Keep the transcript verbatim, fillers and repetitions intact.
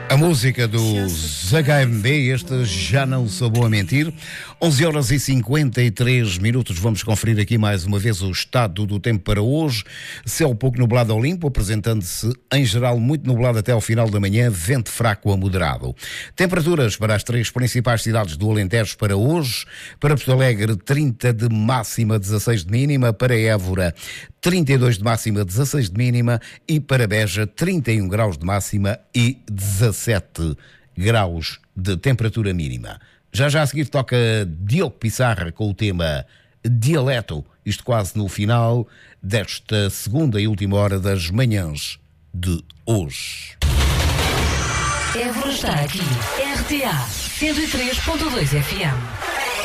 A música dos H M B, este Já Não Sou Boa a Mentir. onze horas e cinquenta e três minutos. Vamos conferir aqui mais uma vez o estado do tempo para hoje. Céu pouco nublado ao limpo, apresentando-se em geral muito nublado até ao final da manhã, vento fraco a moderado. Temperaturas para as três principais cidades do Alentejo para hoje. Para Porto Alegre, trinta de máxima, dezasseis de mínima. Para Évora, trinta e dois de máxima, dezasseis de mínima. E para Beja, trinta e um graus de máxima e dezassete graus de temperatura mínima. Já já a seguir toca Diogo Pissarra com o tema Dialeto, isto quase no final desta segunda e última hora das manhãs de hoje. Évora está aqui. R T A cento e três ponto dois F M.